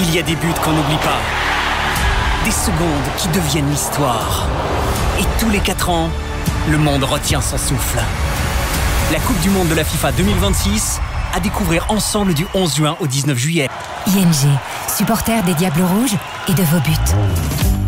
Il y a des buts qu'on n'oublie pas. Des secondes qui deviennent l'histoire. Et tous les 4 ans, le monde retient son souffle. La Coupe du Monde de la FIFA 2026 à découvrir ensemble du 11 juin au 19 juillet. ING, supporter des Diables Rouges et de vos buts.